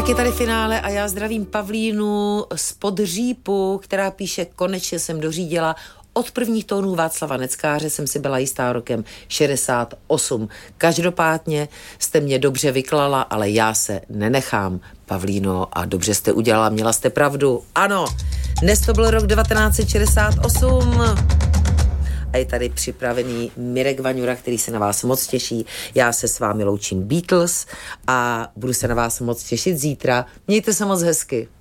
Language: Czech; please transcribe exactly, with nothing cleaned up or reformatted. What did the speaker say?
Tak je tady finále a já zdravím Pavlínu z Podřípu, která píše: konečně jsem dořídila. Od prvních tónů Václava Neckáře jsem si byla jistá rokem šedesát osm. Každopádně jste mě dobře vyklala, ale já se nenechám, Pavlíno, a dobře jste udělala, měla jste pravdu. Ano, dnes to byl rok devatenáct set šedesát osm. A je tady připravený Mirek Vaňura, který se na vás moc těší. Já se s vámi loučím Beatles a budu se na vás moc těšit zítra. Mějte se moc hezky.